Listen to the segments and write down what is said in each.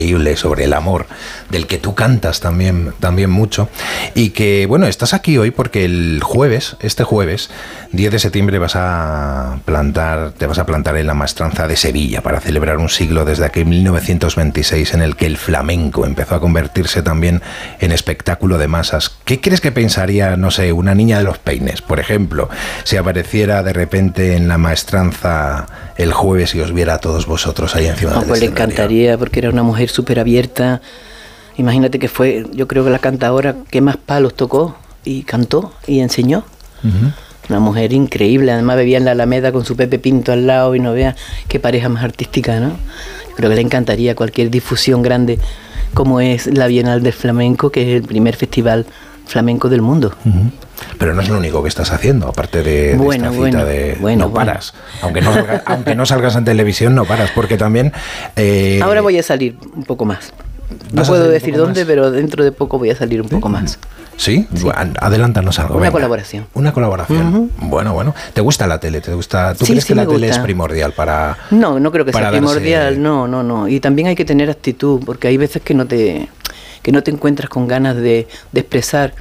sobre el amor, del que tú cantas también mucho, y que, bueno, estás aquí hoy porque este jueves, 10 de septiembre, te vas a plantar en la Maestranza de Sevilla para celebrar un siglo desde aquel 1926 en el que el flamenco empezó a convertirse también en espectáculo de masas. ¿Qué crees que pensaría, no sé, una niña de los Peines, por ejemplo, si apareciera de repente en la Maestranza el jueves y os viera a todos vosotros ahí encima del pues le escenario? encantaría, porque era una mujer súper abierta. Imagínate que fue, yo creo que la cantadora que más palos tocó y cantó y enseñó. Una mujer increíble, además bebía en la Alameda con su Pepe Pinto al lado, y no vea qué pareja más artística, ¿no? Yo creo que le encantaría cualquier difusión grande como es la Bienal del Flamenco, que es el primer festival flamenco del mundo. Pero no es lo único que estás haciendo, aparte de esta cita no paras. Aunque no salgas en televisión, no paras, porque también... Ahora voy a salir un poco más. No puedo decir dónde, pero dentro de poco voy a salir un poco más. ¿Sí? Adelántanos algo. Una colaboración. Una colaboración. Bueno. ¿Te gusta la tele? ¿Tú crees que la tele es primordial para...? No creo que sea primordial, no. Y también hay que tener actitud, porque hay veces que no te encuentras con ganas de expresar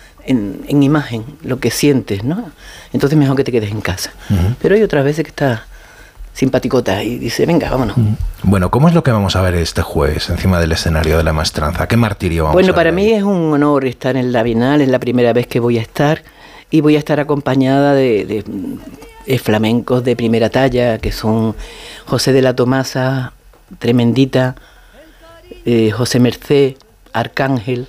en imagen lo que sientes, ¿no? Entonces mejor que te quedes en casa. Pero hay otras veces que estás simpaticota y dice, venga, vámonos. Bueno, ¿cómo es lo que vamos a ver este jueves encima del escenario de la Maestranza? ¿Qué martirio vamos a ver? Bueno, para mí es un honor estar en la Bienal, es la primera vez que voy a estar, y voy a estar acompañada de flamencos de primera talla, que son José de la Tomasa, tremendita, José Mercé, Arcángel,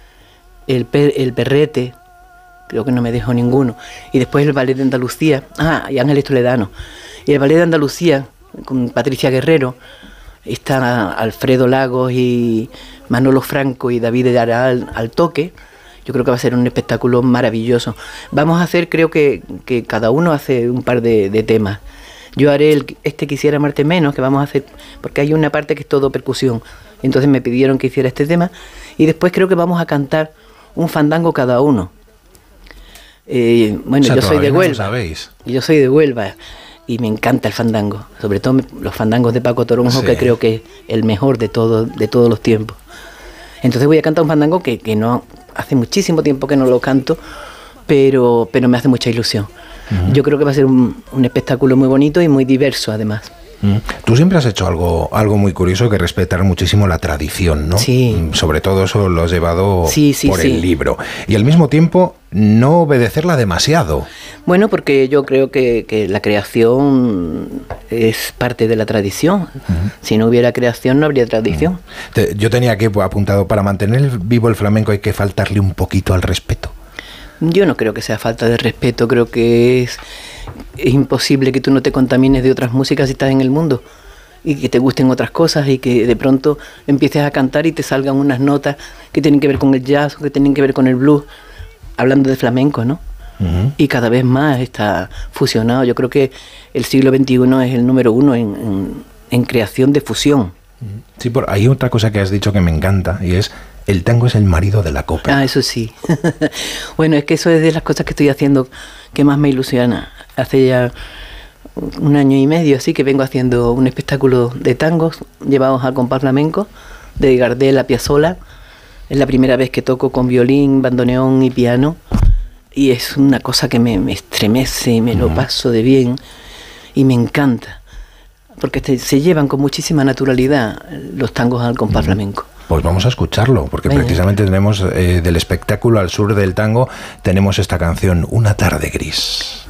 el Perrete, creo que no me dejo ninguno, y después el Ballet de Andalucía, y Ángeles Toledano. Y el Ballet de Andalucía, con Patricia Guerrero, está Alfredo Lagos y Manolo Franco y David de Aral al toque. Yo creo que va a ser un espectáculo maravilloso. Vamos a hacer, creo que cada uno hace un par de temas. Yo haré Quisiera amarte menos, que vamos a hacer, porque hay una parte que es todo percusión. Entonces me pidieron que hiciera este tema. Y después creo que vamos a cantar un fandango cada uno. Yo soy de Huelva. Yo soy de Huelva. Y me encanta el fandango, sobre todo los fandangos de Paco Toronjo, que creo que es el mejor de todos los tiempos. Entonces voy a cantar un fandango que no hace muchísimo tiempo que no lo canto, pero me hace mucha ilusión. Yo creo que va a ser un espectáculo muy bonito y muy diverso, además. Tú siempre has hecho algo muy curioso, que respetar muchísimo la tradición, ¿no? Sí. Sobre todo eso lo has llevado por el libro. Y al mismo tiempo no obedecerla demasiado. Bueno, porque yo creo que la creación es parte de la tradición. Si no hubiera creación, no habría tradición. Yo tenía aquí apuntado, para mantener vivo el flamenco hay que faltarle un poquito al respeto. Yo no creo que sea falta de respeto, creo que es imposible que tú no te contamines de otras músicas si estás en el mundo, y que te gusten otras cosas, y que de pronto empieces a cantar y te salgan unas notas que tienen que ver con el jazz o que tienen que ver con el blues, hablando de flamenco, ¿no? Y cada vez más está fusionado. Yo creo que el siglo XXI es el número uno en creación de fusión. Sí, hay otra cosa que has dicho que me encanta, y es: el tango es el marido de la copla. Eso sí. Bueno, es que eso es de las cosas que estoy haciendo que más me ilusiona. Hace ya 1 año y medio así que vengo haciendo un espectáculo de tangos llevados al compás flamenco, de Gardel a Piazzolla. Es la primera vez que toco con violín, bandoneón y piano, y es una cosa que me estremece y me lo paso de bien, y me encanta, porque se llevan con muchísima naturalidad los tangos al compás flamenco. Pues vamos a escucharlo, porque precisamente tenemos del espectáculo Al sur del tango, tenemos esta canción, Una tarde gris.